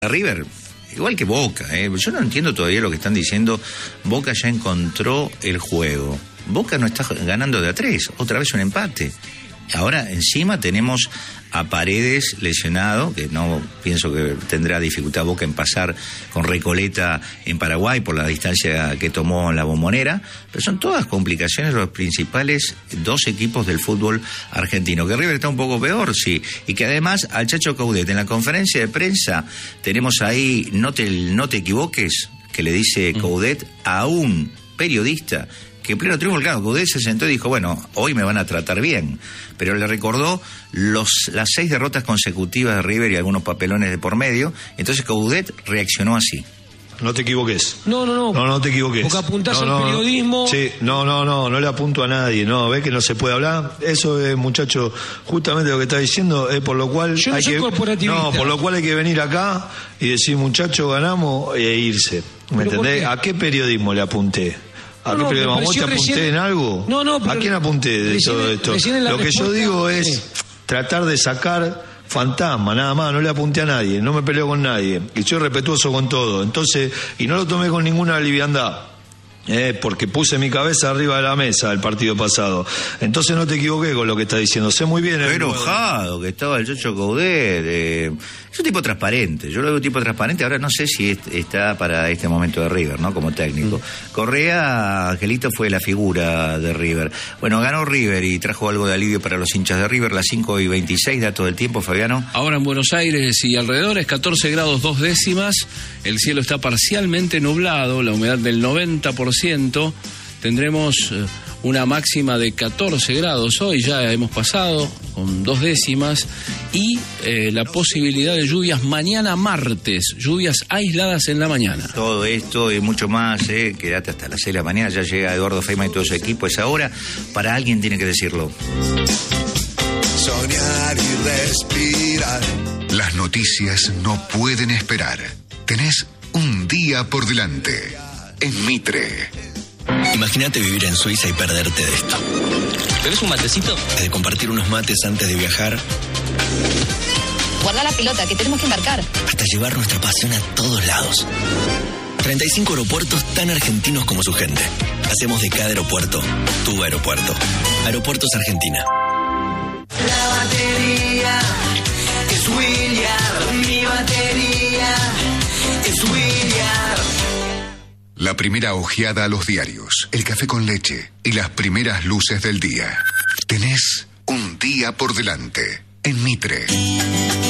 River, igual que Boca, yo no entiendo todavía lo que están diciendo. Boca ya encontró el juego. Boca no está ganando de a 3, otra vez un empate. Ahora encima tenemos a Paredes lesionado, que no pienso que tendrá dificultad Boca en pasar con Recoleta en Paraguay por la distancia que tomó en la Bombonera, pero son todas complicaciones de los principales dos equipos del fútbol argentino. Que River está un poco peor, sí, y que además al Chacho Coudet en la conferencia de prensa tenemos ahí, no te equivoques, que le dice Coudet a un periodista que en pleno triunfo, claro, Coudet se sentó y dijo, bueno, hoy me van a tratar bien, pero le recordó las 6 derrotas consecutivas de River y algunos papelones de por medio. Entonces Coudet reaccionó así. No te equivoques. No te equivoques. Porque apuntás al periodismo. Sí, no le apunto a nadie, ¿ves que no se puede hablar? Eso es, muchacho, justamente lo que está diciendo, es por lo cual yo no soy corporativista. No, por lo cual hay que venir acá y decir, muchacho, ganamos e irse. ¿Me entendés? ¿A qué periodismo le apunté? ¿A qué periodismo? ¿Vos te apunté en algo? No, ¿A quién apunté de todo esto? Lo que yo digo es tratar de sacar fantasma, nada más, no le apunté a nadie, no me peleo con nadie, y soy respetuoso con todo, entonces, y no lo tomé con ninguna liviandad, porque puse mi cabeza arriba de la mesa el partido pasado, entonces no te equivoqué con lo que está diciendo, sé muy bien. Qué enojado que estaba el Chacho Coudet, es un tipo transparente, yo lo veo un tipo transparente, ahora no sé si está para este momento de River, ¿no? Como técnico. Correa, Angelito fue la figura de River. Bueno, ganó River y trajo algo de alivio para los hinchas de River, las 5:26, datos del tiempo, Fabiano. Ahora en Buenos Aires y alrededores, 14 grados 2 décimas, el cielo está parcialmente nublado, la humedad del 90%, tendremos una máxima de 14 grados hoy, ya hemos pasado con 2 décimas, y la posibilidad de lluvias mañana martes, lluvias aisladas en la mañana. Todo esto y mucho más, quédate hasta las 6 de la mañana, ya llega Eduardo Feynman y todo su equipo, es ahora, para alguien tiene que decirlo. Soñar y respirar. Las noticias no pueden esperar. Tenés un día por delante. En Mitre. Imagínate vivir en Suiza y perderte de esto. ¿Tenés un matecito? De compartir unos mates antes de viajar. Guarda la pelota, que tenemos que embarcar. Hasta llevar nuestra pasión a todos lados. 35 aeropuertos tan argentinos como su gente. Hacemos de cada aeropuerto tu aeropuerto. Aeropuertos Argentina. La batería es William. Mi batería es William. La primera ojeada a los diarios, el café con leche y las primeras luces del día. Tenés un día por delante en Mitre.